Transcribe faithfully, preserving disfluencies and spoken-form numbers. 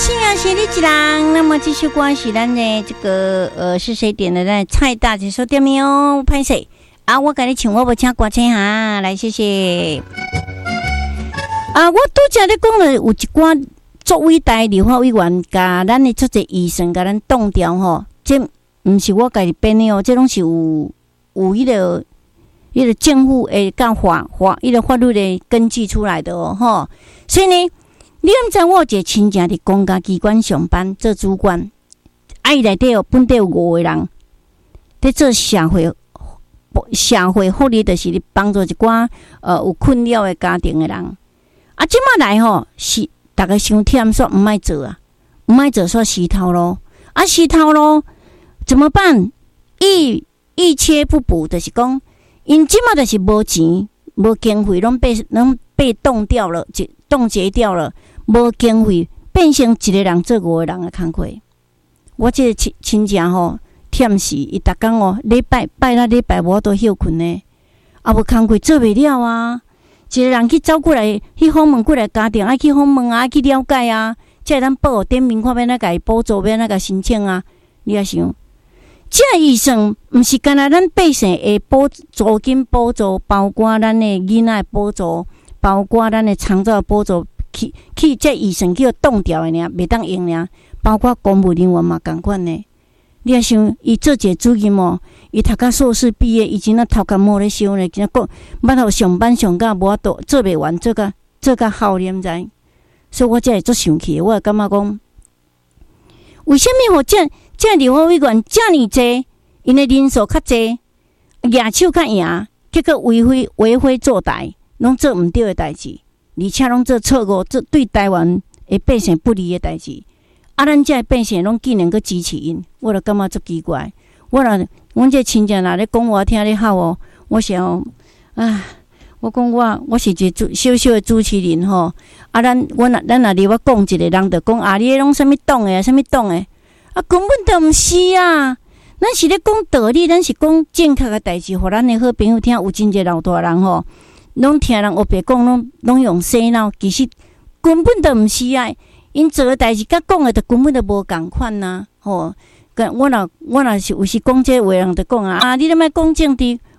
是啊，是你一人。那么这首歌是咱的这个呃是谁点的？咱蔡大姐说点名哦，拍谁啊？我给你唱，我不请歌星哈，来谢谢。啊，我拄则咧讲了，有一寡作为大立法委员，甲咱的出席医生，甲咱冻掉吼，这毋是我家己编的哦，这拢是有有迄个迄个政府诶，甲法法迄个法律的根据出来的哦，吼。所以呢，你毋知我有一个亲戚伫公家机关上班做主管，啊，伊内底有本地有五个人，伫做社会社会福利，就是咧帮助一寡呃有困扰的家庭的人。啊，即摆来吼是大家伤忝，说毋爱做啊，毋爱做说死头路，啊死头路怎么办？一一切不补，就是讲，因即摆就是无钱，无经费，拢被拢被冻掉了，就冻结掉了，无经费，变成一个人做五个人的工课。我这个亲亲戚吼，忝死，伊逐工哦，礼拜拜六礼拜我都休困呢，啊无工课做袂了啊。一个人去走过来，去访问过来家庭，爱去访问啊，爱去了解啊，才会当报点名看要哪甲伊补助，要哪甲申请啊。你也想，这预算毋是干那咱百姓的补助金补助，包括咱的囡仔的补助，包括咱的长照补助，去去这预算叫冻掉的呢，袂当用呢。包括公务人员嘛，共款呢。你也想，伊做一个主任哦，伊读到硕士毕业，以前那头壳摸咧烧咧，今仔讲捌头上班上到无法度做袂完，做甲做甲耗念知，所以我才会足生气。我会感觉讲，为什么互这这立法委员这么济，因的人数较济，举手较赢，结果为非为非作歹，拢做毋对的代志，而且拢做错误，做对台湾的百姓不利的代志。啊，咱这百姓拢竟然去支持因，我就感觉足奇怪。我若阮这亲戚若咧讲我听咧好哦，我想，啊，我讲我我是一个小小的主持人吼。啊，咱我若咱若离我讲一个人，就讲啊，你迄拢啥物党诶，啥物党诶，啊，根本都毋是啊。咱是咧讲道理，咱是讲正确诶代志，互咱诶好朋友听。有真侪老大人吼，拢听人黑白讲，拢拢用洗脑，其实根本都毋是啊。因做诶代志甲讲诶，就根本就无共款呐，吼。我若我若是有时讲这话，人就讲啊，啊，你咧莫讲政治，